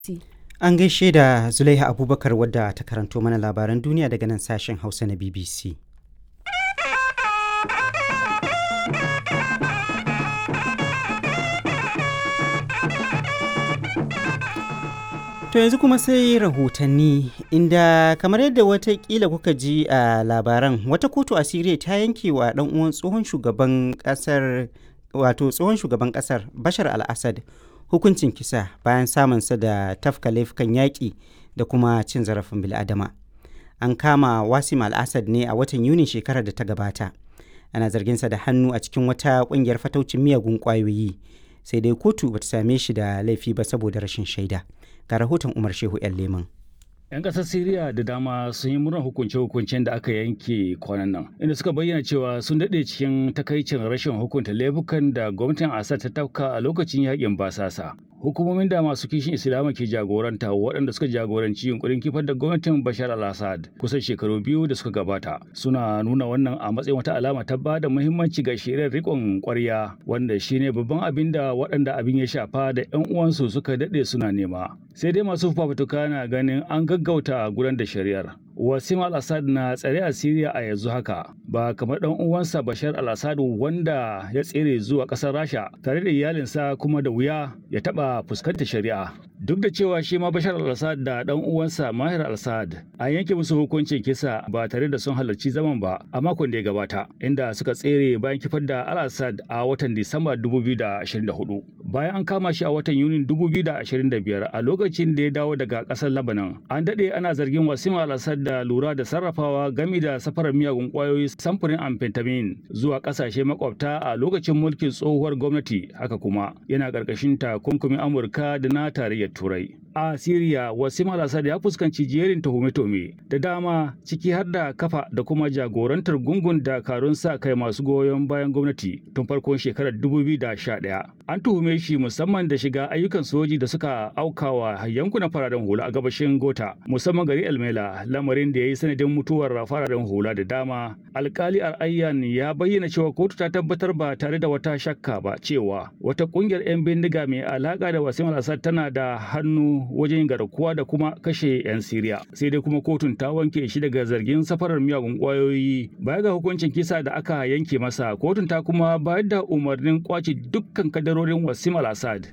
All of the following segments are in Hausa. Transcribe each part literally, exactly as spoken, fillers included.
An gaishe da Zulaiha Abubakar wadda ta karanto mana labaran duniya daga nan sashen Hausa na B B C. To yanzu kuma sai rahotanni inda kamar yadda watakila kuka ji a labaran wata kotu a Siriya ta yanke wa ɗan uwan tsohon shugaban ƙasar wato tsohon shugaban ƙasar Bashar al-Assad hukuncin kisa bayan samunsa da tafka laifukan yaƙi da kuma cin zarafin bil'adama. An kama Wasim al-Assad ne a watan Yunin shekarar da ta gabata. Ana zarginsa da hannu a cikin wata ƙungiyar fataucin miyagun ƙwayoyi. Sai dai kotu bata same shi da laifi ba saboda rashin shaida. Ga rahoton Umar Shehu ‘yan Leman. 'Yan ƙasar Siriya da dama sun yi murnar hukunce-hukuncen da aka yanke kwanan nan, inda suka bayyana cewa sun daɗe cikin takaicin rashin hukunta laifukan da gwamnatin Assad ta tafka a lokacin yaƙin basasa. Hukumomin da masu kishin Islama ke jagoranta waɗanda suka jagoranci yunkurin kifar da gwamnatin Bashar al-Assad kusan shekaru biyu da suka gabata suna nuna wannan a matsayin wata alama ta ba da muhimmanci ga shirin riƙon ƙwarya wanda shine babban abin da waɗanda abin ya shafa da 'yan uwansu suka daɗe suna nema. Sai dai masu fafutuka na ganin an gaggauta gudanar da shari'ar. Wasim al-Assad na tsare a Siriya a yanzu haka ba kamar ɗan uwansa Bashar al-Assad wanda ya tsere zuwa ƙasar Rasha tare da iyalinsa kuma da wuya ya taɓa fuskantar shari'a. Duk da cewa shi ma Bashar al-Assad da ɗan uwansa Mahir al-Assad an yanke musu hukuncin kisa ba tare da sun halarci zaman ba a makon da ya gabata inda suka tsere bayan kifar da al-Assad a watan Disamba dubu biyu da ashirin da hudu. Bayan an kama shi a watan Yunin dubu biyu da ashirin da biyar a lokacin da ya dawo daga ƙasar Lebanon. An daɗe ana zargin Wasim al-Assad da lura da sarrafawa gami da safarar miyagun ƙwayoyi samfurin amphetamine zuwa ƙasashe makwabta a lokacin mulkin tsohuwar gwamnati, haka kuma yana ƙarƙashin takunkumin Amurka da na tarayyar Turai. A Siriya, Wasim al-Assad ya fuskanci jerin tuhume-tuhume da dama ciki har da kafa da kuma jagorantar gungun dakarun sa kai masu goyon bayan gwamnati tun farkon shekarar dubu biyu da sha ɗaya. An tuhume shi musamman da shiga ayyukan soji da suka aukawa yankunan fararen hula a gabashin Gota, musamman gari Elmela, lamarin da ya yi sanadin mutuwar fararen hula da dama. Alkali Al-Ayyan ya bayyana cewa kotu ta tabbatar ba tare da wata shakka ba cewa wata kungiyar 'yan bindiga mai alaka da Wasim al-Assad tana da hannu wajen garkuwa da kuma kashe 'yan Siriya. Sai dai kuma kotun ta wanke shi daga zargin safarar miyagun kwayoyi. Baya ga hukuncin kisa da aka yanke masa, kotun ta kuma bayar da umarnin kwace dukkan kadarorin Wasim al-Assad.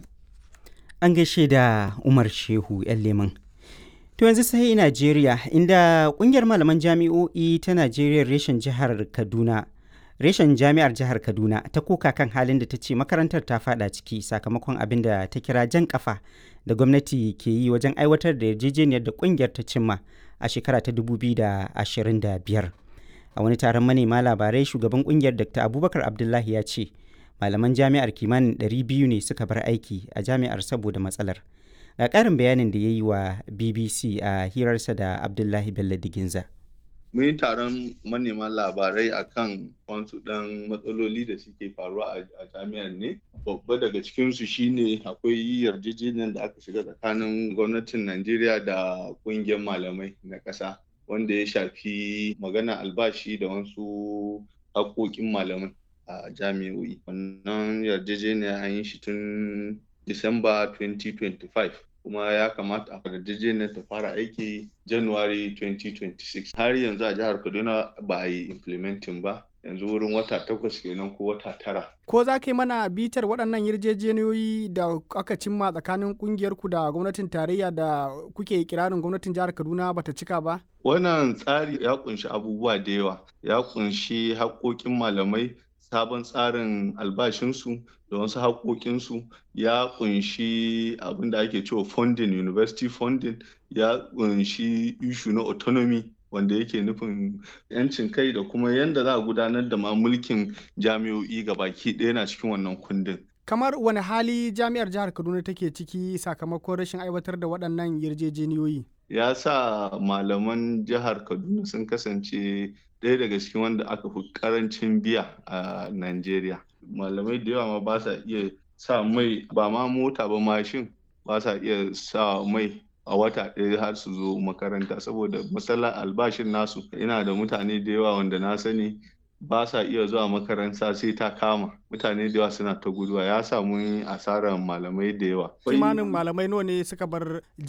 An gaishe da Umar Shehu ‘yan Leman. To yanzu sai Najeriya inda kungiyar malaman jami'o'i ta Najeriya reshen jihar Kaduna reshen jami'ar jihar Kaduna ta koka kan halin da ta ce makarantar ta fada ciki sakamakon abin da ta kira jan kafa da gwamnati ke yi wajen aiwatar da yarjejeniyar da kungiyar ta cimma a shekara ta dubu biyu da ashirin da biyar. A wani taron manema labarai shugaban kungiyar Doctor Abubakar Abdullahi ya ce malaman jami'ar kimanin ɗari biyu ne suka bar aiki a jami'ar saboda matsalar. Ga ƙarin bayanin da ya yi wa B B C a hirarsa da Abdullahi Bello Diginza. Mun yi taron manema labarai akan wasu ɗan matsaloli da suke faruwa a jami'ar ne. Babba daga cikinsu shine akwai yarjejeniyar da aka shiga tsakanin gwamnatin Najeriya da ƙungiyar malamai na ƙasa wanda ya shafi magana albashi da wasu haƙoƙin malamai a jami'o'i. Wannan yarjejeniya an yi shi tun Disamba twenty twenty-five. kuma ya kamata a yarjejeniyar ta fara aiki January twenty twenty-six. Har yanzu a jihar Kaduna ba a yi implementing ba, yanzu wurin wata takwas kenan ko wata tara. Ko za ka yi mana bitar waɗannan yarjejeniyoyi da aka cimma tsakanin ƙungiyarku da gwamnatin tarayya da kuke kirarin gwamnatin jihar Kaduna bata cika ba? Wannan tsari ya kunshi abubuwa da yawa, ya kunshi haƙƙoƙin malamai, sabon tsarin albashinsu da wasu haƙoƙinsu, ya kunshi abin da ake cewa funding, university funding, ya kunshi issue na autonomy wanda yake nufin yancin kai da kuma yadda za a gudanar da ma mulkin jami'o'i baki ɗaya na cikin wannan kundin. Kamar wani hali jami'ar jihar Kaduna take ciki sakamakon rashin aiwatar da waɗannan yarjejeniyoyi? Ya sa malaman jihar Kaduna sun kasance ɗaya daga cikin wanda aka fi ƙarancin biya a Najeriya. Malamai da yawa ma ba sa iya sa mai, ba ma mota ba mashin, ba sa iya sa mai a wata ɗaya har su zo makaranta saboda matsalar albashin nasu. Ina da mutane da yawa wanda na sani ba sa iya zuwa makaranta sai ta kama. Mutane da yawa suna ta guduwa, ya sa mun yi asarar malamai da yawa. Kimanin malamai nawa ne suka bar